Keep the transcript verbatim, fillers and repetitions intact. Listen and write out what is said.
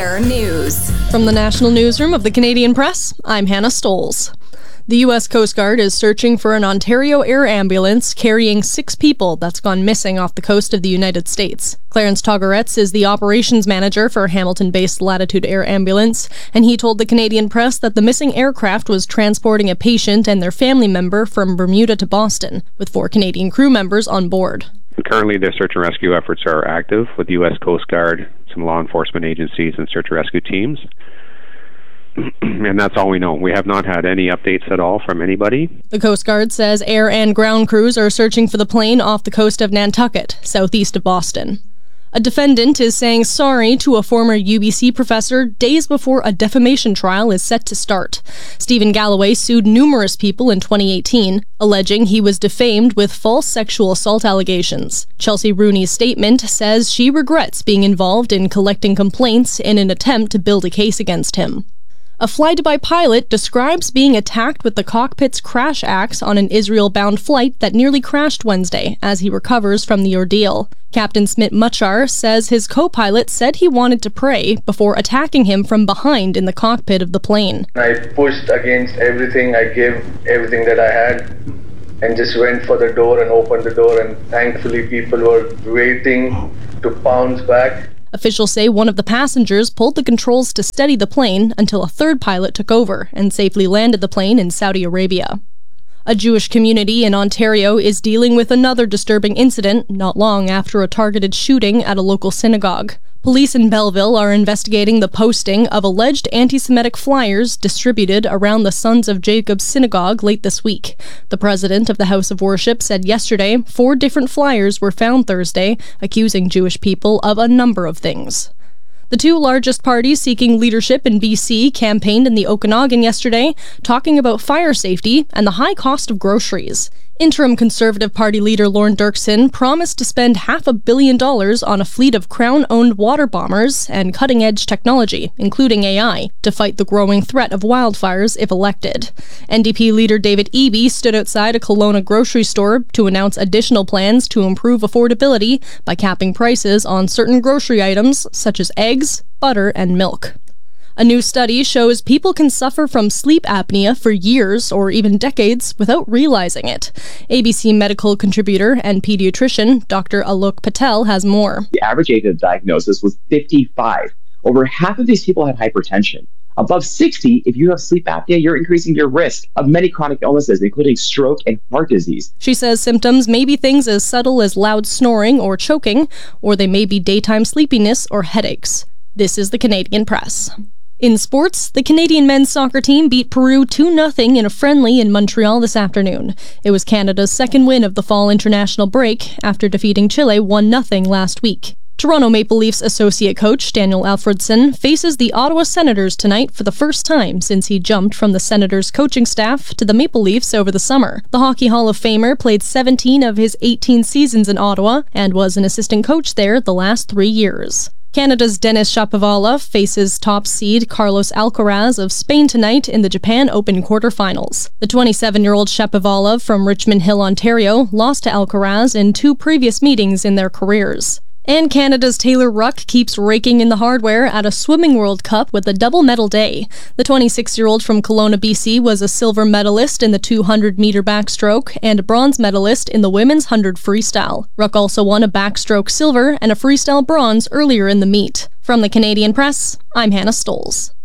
Air News. From the National Newsroom of the Canadian Press, I'm Hannah Stoles. The U S Coast Guard is searching for an Ontario air ambulance carrying six people that's gone missing off the coast of the United States. Clarence Togaretz is the operations manager for Hamilton-based Latitude Air Ambulance, and he told the Canadian Press that the missing aircraft was transporting a patient and their family member from Bermuda to Boston, with four Canadian crew members on board. Currently, their search and rescue efforts are active with the U S Coast Guard, some law enforcement agencies, and search and rescue teams. And that's all we know. We have not had any updates at all from anybody. The Coast Guard says air and ground crews are searching for the plane off the coast of Nantucket, southeast of Boston. A defendant is saying sorry to a former U B C professor days before a defamation trial is set to start. Stephen Galloway sued numerous people in twenty eighteen, alleging he was defamed with false sexual assault allegations. Chelsea Rooney's statement says she regrets being involved in collecting complaints in an attempt to build a case against him. A Fly-Dubai pilot describes being attacked with the cockpit's crash axe on an Israel-bound flight that nearly crashed Wednesday as he recovers from the ordeal. Captain Smit Muchar says his co-pilot said he wanted to pray before attacking him from behind in the cockpit of the plane. I pushed against everything. I gave everything that I had and just went for the door and opened the door, and thankfully people were waiting to pounce back. Officials say one of the passengers pulled the controls to steady the plane until a third pilot took over and safely landed the plane in Saudi Arabia. A Jewish community in Ontario is dealing with another disturbing incident not long after a targeted shooting at a local synagogue. Police in Belleville are investigating the posting of alleged anti-Semitic flyers distributed around the Sons of Jacob synagogue late this week. The president of the House of Worship said yesterday four different flyers were found Thursday, accusing Jewish people of a number of things. The two largest parties seeking leadership in B C campaigned in the Okanagan yesterday, talking about fire safety and the high cost of groceries. Interim Conservative Party leader Lorne Dirksen promised to spend half a billion dollars on a fleet of Crown-owned water bombers and cutting-edge technology, including A I, to fight the growing threat of wildfires if elected. N D P leader David Eby stood outside a Kelowna grocery store to announce additional plans to improve affordability by capping prices on certain grocery items such as eggs, butter, and milk. A new study shows people can suffer from sleep apnea for years or even decades without realizing it. A B C medical contributor and pediatrician Doctor Alok Patel has more. The average age of diagnosis was fifty-five. Over half of these people had hypertension. Above sixty, if you have sleep apnea, you're increasing your risk of many chronic illnesses, including stroke and heart disease. She says symptoms may be things as subtle as loud snoring or choking, or they may be daytime sleepiness or headaches. This is the Canadian Press. In sports, the Canadian men's soccer team beat Peru two nothing in a friendly in Montreal this afternoon. It was Canada's second win of the fall international break after defeating Chile one nothing last week. Toronto Maple Leafs associate coach Daniel Alfredson faces the Ottawa Senators tonight for the first time since he jumped from the Senators coaching staff to the Maple Leafs over the summer. The Hockey Hall of Famer played seventeen of his eighteen seasons in Ottawa and was an assistant coach there the last three years. Canada's Denis Shapovalov faces top seed Carlos Alcaraz of Spain tonight in the Japan Open quarterfinals. The twenty-seven-year-old Shapovalov from Richmond Hill, Ontario, lost to Alcaraz in two previous meetings in their careers. And Canada's Taylor Ruck keeps raking in the hardware at a Swimming World Cup with a double medal day. The twenty-six-year-old from Kelowna, B C was a silver medalist in the two hundred meter backstroke and a bronze medalist in the women's one hundred freestyle. Ruck also won a backstroke silver and a freestyle bronze earlier in the meet. From the Canadian Press, I'm Hannah Stoles.